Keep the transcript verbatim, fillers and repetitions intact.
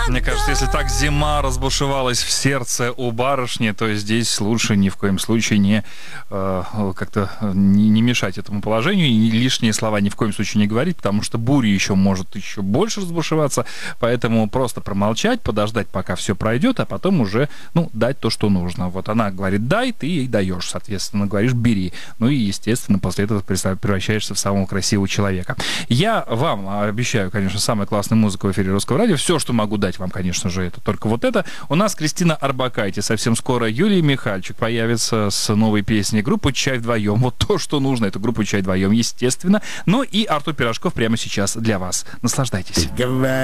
Мне кажется, если так зима разбушевалась в сердце у барышни, то здесь лучше ни в коем случае не э, как-то не, не мешать этому положению и лишние слова ни в коем случае не говорить, потому что буря еще может еще больше разбушеваться, поэтому просто промолчать, подождать, пока все пройдет, а потом уже, ну, дать то, что нужно. Вот она говорит «дай», ты ей даешь, соответственно, говоришь «бери». Ну и, естественно, после этого превращаешься в самого красивого человека. Я вам обещаю, конечно, самую классную музыку в эфире Русского радио. Все, что могу дать вам, конечно же, это только вот это. У нас Кристина Орбакайте. Совсем скоро Юлий Михальчик появится с новой песней группы «Чай вдвоем». Вот то, что нужно, эту группу «Чай вдвоем», естественно. Ну и Артур Пирожков прямо сейчас для вас. Наслаждайтесь.